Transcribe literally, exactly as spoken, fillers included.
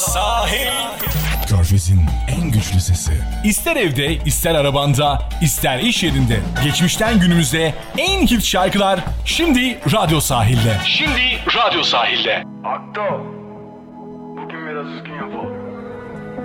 Sahil. Körfez'in en güçlü sesi. İster evde, ister arabanda, ister iş yerinde. Geçmişten günümüze en hit şarkılar şimdi Radyo Sahil'de. Şimdi Radyo Sahil'de. Akto, bugün biraz üzgün yapalım.